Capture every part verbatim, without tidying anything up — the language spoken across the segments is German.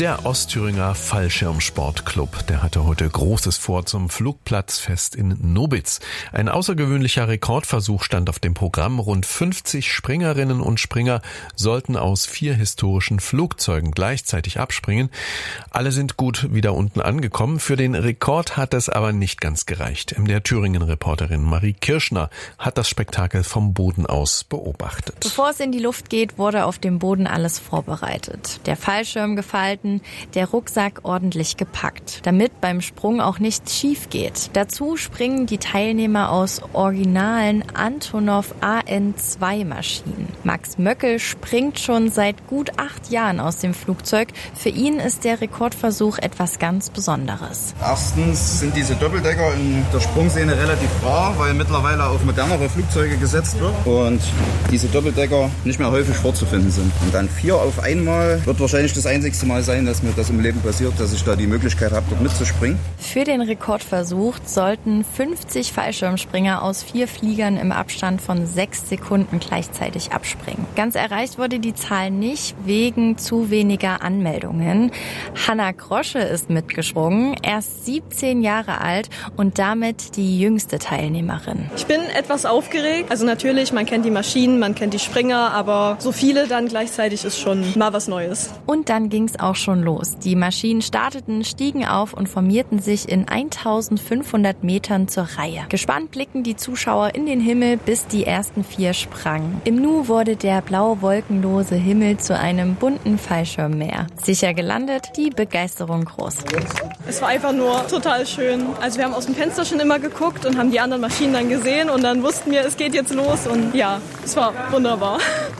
Der Ostthüringer Fallschirmsportclub, der hatte heute Großes vor zum Flugplatzfest in Nobitz. Ein außergewöhnlicher Rekordversuch stand auf dem Programm. Rund fünfzig Springerinnen und Springer sollten aus vier historischen Flugzeugen gleichzeitig abspringen. Alle sind gut wieder unten angekommen. Für den Rekord hat es aber nicht ganz gereicht. M D R Thüringen-Reporterin Marie Kirschner hat das Spektakel vom Boden aus beobachtet. Bevor es in die Luft geht, wurde auf dem Boden alles vorbereitet. Der Fallschirm gefalten, der Rucksack ordentlich gepackt, damit beim Sprung auch nichts schief geht. Dazu springen die Teilnehmer aus originalen Antonov A N zwei Maschinen. Max Möckel springt schon seit gut acht Jahren aus dem Flugzeug. Für ihn ist der Rekordversuch etwas ganz Besonderes. Erstens sind diese Doppeldecker in der Sprungszene relativ rar, weil mittlerweile auf modernere Flugzeuge gesetzt wird und diese Doppeldecker nicht mehr häufig vorzufinden sind. Und dann vier auf einmal wird wahrscheinlich das einzigste Mal sein, dass mir das im Leben passiert, dass ich da die Möglichkeit habe, dort mitzuspringen. Für den Rekordversuch sollten fünfzig Fallschirmspringer aus vier Fliegern im Abstand von sechs Sekunden gleichzeitig abspringen. Ganz erreicht wurde die Zahl nicht wegen zu weniger Anmeldungen. Hanna Grosche ist mitgesprungen, erst siebzehn Jahre alt und damit die jüngste Teilnehmerin. Ich bin etwas aufgeregt. Also natürlich, man kennt die Maschinen, man kennt die Springer, aber so viele dann gleichzeitig ist schon mal was Neues. Und dann ging's auch schon los. Die Maschinen starteten, stiegen auf und formierten sich in eintausendfünfhundert Metern zur Reihe. Gespannt blicken die Zuschauer in den Himmel, bis die ersten vier sprangen. Im Nu wurde der blau wolkenlose Himmel zu einem bunten Fallschirmmeer. Sicher gelandet, die Begeisterung groß. Es war einfach nur total schön. Also wir haben aus dem Fenster schon immer geguckt und haben die anderen Maschinen dann gesehen und dann wussten wir, es geht jetzt los und ja, es war wunderbar.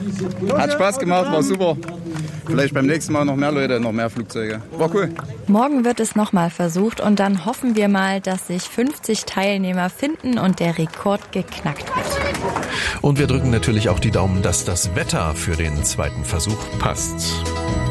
Hat Spaß gemacht, war super. Vielleicht beim nächsten Mal noch mehr Leute, noch mehr Flugzeuge. War cool. Morgen wird es nochmal versucht und dann hoffen wir mal, dass sich fünfzig Teilnehmer finden und der Rekord geknackt wird. Und wir drücken natürlich auch die Daumen, dass das Wetter für den zweiten Versuch passt.